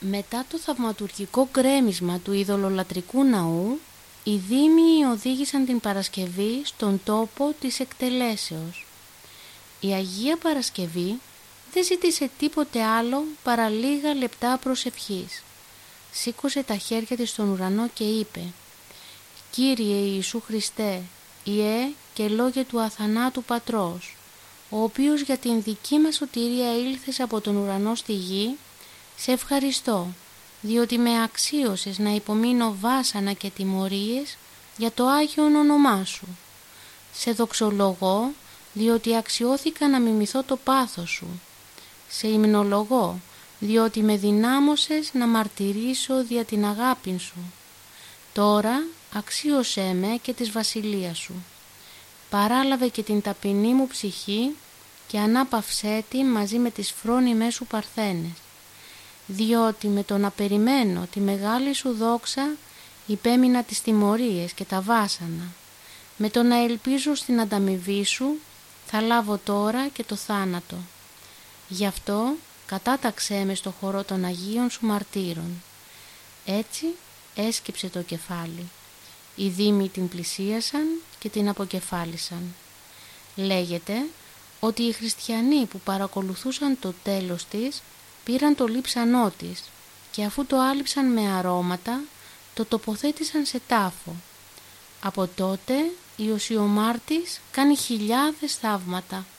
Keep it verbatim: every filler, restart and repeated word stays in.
Μετά το θαυματουργικό γκρέμισμα του ειδωλολατρικού ναού, οι δήμοι οδήγησαν την Παρασκευή στον τόπο της εκτελέσεως. Η Αγία Παρασκευή δεν ζήτησε τίποτε άλλο παρά λίγα λεπτά προσευχής. Σήκωσε τα χέρια της στον ουρανό και είπε: «Κύριε Ιησού Χριστέ, Ιε και λόγια του αθανάτου Πατρός, ο οποίος για την δική μας σωτηρία ήλθες από τον ουρανό στη γη, σε ευχαριστώ, διότι με αξίωσες να υπομείνω βάσανα και τιμωρίες για το Άγιον όνομά σου. Σε δοξολογώ, διότι αξιώθηκα να μιμηθώ το πάθος σου. Σε υμνολογώ, διότι με δυνάμωσες να μαρτυρήσω δια την αγάπη σου. Τώρα αξίωσέ με και της βασιλείας σου. Παράλαβε και την ταπεινή μου ψυχή και ανάπαυσέ τη μαζί με τις φρόνιμες σου παρθένες. Διότι με το να περιμένω τη μεγάλη σου δόξα υπέμεινα τις τιμωρίες και τα βάσανα. Με το να ελπίζω στην ανταμοιβή σου θα λάβω τώρα και το θάνατο. Γι' αυτό κατάταξέ με στο χορό των Αγίων σου μαρτύρων». Έτσι έσκυψε το κεφάλι. Οι δήμοι την πλησίασαν και την αποκεφάλισαν. Λέγεται ότι οι χριστιανοί που παρακολουθούσαν το τέλος της πήραν το λείψανό της και αφού το άλυψαν με αρώματα το τοποθέτησαν σε τάφο. Από τότε η Οσιομάρτης κάνει χιλιάδες θαύματα.